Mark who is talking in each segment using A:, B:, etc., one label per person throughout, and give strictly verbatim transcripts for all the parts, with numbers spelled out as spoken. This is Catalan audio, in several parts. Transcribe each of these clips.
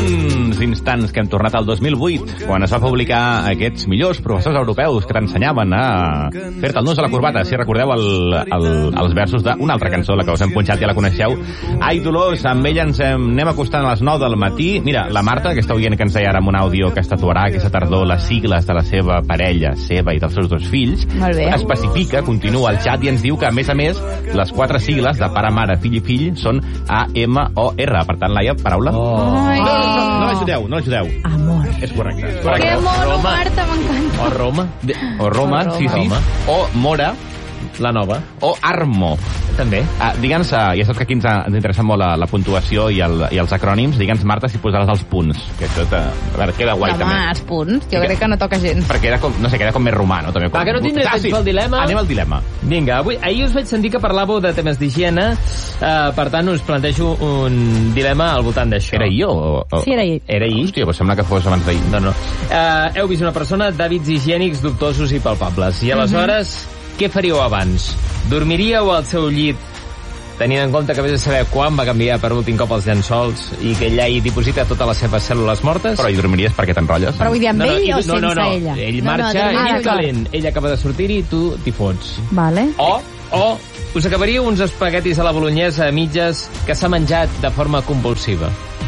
A: uns instants que hem tornat al dos mil vuit, quan es va publicar aquests millors professors europeus que t'ensenyaven a fer-te el nus a la corbata. Si recordeu el, el, els versos d'una altra cançó, la que us hem punxat, ja la coneixeu. Ai, Dolors, amb ella ens hem, anem acostant a les nou del matí. Mira, la Marta, que està oient que ens deia ara amb un àudio que es tatuarà aquesta tardor les sigles de la seva parella, seva i dels seus dos fills, especifica, continua al xat i ens diu que, a més a més, les quatre sigles de pare, mare, fill i fill són A M O R. Per tant, Laia, paraula?
B: Oh.
A: No, no, no, no l'ajudeu, no l'ajudeu.
B: Amor.
A: És correcte.
C: Que mono, Marta, m'encanta.
A: O Roma. De, o Roma,
C: o Roma.
A: sí, sí. Roma. O Mora.
D: La nova.
A: O Armo.
D: També.
A: Uh, digue'ns, uh, ja saps que aquí ens, ens interessa molt la, la puntuació i, el, i els acrònims. Digue'ns, Marta, si posaràs els punts. Que això, te, a veure, queda guai,
C: Home,
A: també.
C: els punts, jo crec que no toca gens.
A: Perquè queda com, no sé, queda com més romà, no? També, com...
D: Va, que no tindré
A: ah,
D: temps
A: sí.
D: pel dilema.
A: Anem al dilema.
D: Vinga, avui, ahir us vaig sentir que parlàveu de temes d'higiene, uh, per tant us plantejo un dilema al voltant d'això.
A: Era ahir o, o...?
B: Sí, era ahir.
D: Era ahir?
A: Hòstia, pues sembla que fos abans d'ahir.
D: No, no. Uh, heu vist una persona d'hàbits higiènics dubtosos i palpables. I aleshores, uh-huh. què faríeu abans? Dormiríeu al seu llit tenint en compte que vés a saber quan va canviar per últim cop els llençols i que ella hi diposita totes les seves cèl·lules mortes?
A: Però hi dormiries perquè t'enrotlles?
B: Però vull dir, amb
D: no, no,
B: ell
D: i,
B: o
D: no,
B: sense
D: no, no.
B: ella?
D: Ell
B: no,
D: marxa,
B: no,
D: ell calent, ell acaba de sortir-hi i tu t'hi fots.
B: Vale.
D: O, o us acabaríeu uns espaguetis a la bolognesa a mitges que s'ha menjat de forma compulsiva.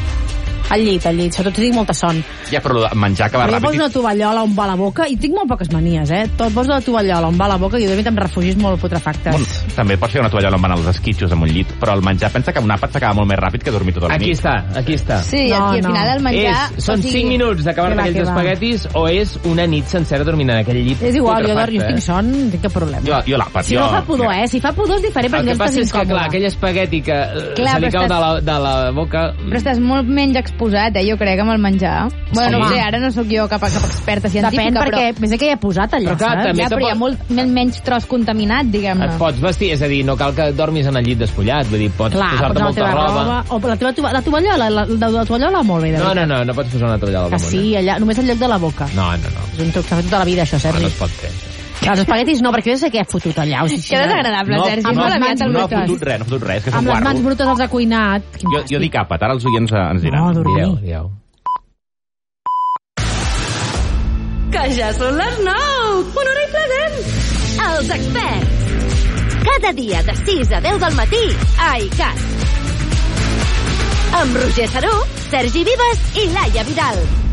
B: Al llit, al llit, sobretot tinc molta son.
A: Ja, però menjar que va
B: Però jo
A: ràpid...
B: poso una tovallola on va a la boca i tinc molt poques manies, eh? Tot poso la tovallola on va a la boca i he dormit amb refugis molt putrefactes.
A: Bueno, també pot ser una tovallola on van els esquitxos amb un llit, però el menjar pensa que un àpat s'acaba molt més ràpid que dormir tota la nit.
D: Aquí està, aquí està.
C: Sí,
B: No,
C: aquí al
B: no.
C: final el menjar...
D: És, són
C: o sigui,
D: cinc minuts d'acabar
B: Que va,
D: aquells
B: que va.
D: espaguetis o és una nit sencera dormint en aquell llit
B: És igual, jo,
D: putrefacte,
B: jo tinc son, no tinc cap problema.
A: Jo, jo l'àpat,
B: Si
A: jo...
B: no fa pudor, eh? Si fa pudor és diferent,
D: El
B: perquè
D: que
B: no
D: passa
B: estàs
D: és que,
B: incòmode.
D: clar, aquell espagueti que eh,
C: Clar,
D: se li
C: però
D: cau
C: estàs-
D: de la, de la boca...
C: Però estàs molt menys exposat, eh, jo crec, amb el menjar. Bueno, no
B: Sí.
C: sé, ara no sóc jo cap, cap experta científica,
B: Depèn, perquè
C: però...
B: més que hi ha posat allà,
D: Però clar,
B: saps?
D: també
C: Ja, però hi ha
D: pot-
C: molt men- menys tros contaminat, diguem-ne.
D: Et pots vestir, és a dir, no cal que dormis en el llit despullat, vull dir, pots
B: Clar,
D: posar-te
B: pots la
D: molta
B: teva
D: roba.
B: roba... O la teva tova- la tovallola, la, la, la tovallola molt bé, de
D: No, no,
B: veritat.
D: no, no pots posar una tovallola
B: Que
D: damunt.
B: sí,
D: eh?
B: allà, només al lloc de la boca.
D: No, no, no.
B: És un truc que s'ha fet tota la vida, això,
D: No,
B: Sergi.
D: no es pot fer.
B: Els espaguetis no, perquè jo sé què he fotut allà. O sigui,
C: Que desagradable,
A: No,
C: Sergi.
B: amb
C: Molt
B: les
C: aviat
B: mans
C: el
A: No ha
B: brutes.
A: fotut res, no ha fotut res, que és un
B: amb les
A: guarro.
B: mans brutes els ha cuinat. Quin
A: Jo,
B: fàstic.
A: jo dic àpat, ara els oients eh, ens diran.
B: No, dormir.
D: Dieu, dieu.
E: Que ja són les nou! Honorable present! Els experts. Cada dia de sis a deu del matí a iCat. Amb Roger Saró, Sergi Vives i Laia Vidal.